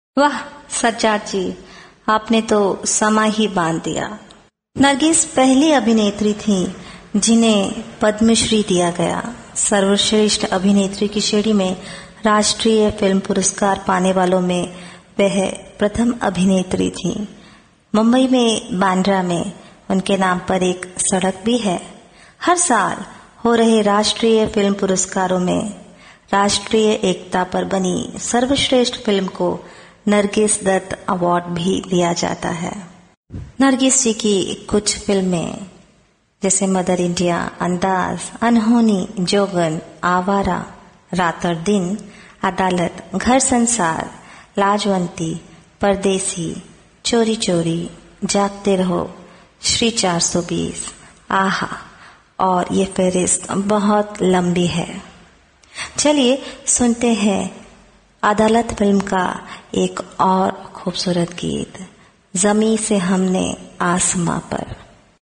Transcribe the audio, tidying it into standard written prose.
वाह सज्जाद जी, आपने तो समा ही बांध दिया। नरगिस पहली अभिनेत्री थी जिन्हें पद्मश्री दिया गया। सर्वश्रेष्ठ अभिनेत्री की श्रेणी में राष्ट्रीय फिल्म पुरस्कार पाने वालों में वह प्रथम अभिनेत्री थी। मुंबई में बांद्रा में उनके नाम पर एक सड़क भी है। हर साल हो रहे राष्ट्रीय फिल्म पुरस्कारों में राष्ट्रीय एकता पर बनी सर्वश्रेष्ठ फिल्म को नरगिस दत्त अवार्ड भी दिया जाता है। नरगिस जी की कुछ फिल्में जैसे मदर इंडिया, अंदाज, अनहोनी, जोगन, आवारा, रात और दिन, अदालत, घर संसार, लाजवंती, परदेसी, चोरी चोरी, जागते रहो, श्री 420, आहा, और ये फहरिस्त बहुत लंबी है। चलिए सुनते हैं अदालत फिल्म का एक और खूबसूरत गीत, ज़मीं से हमने आसमां पर।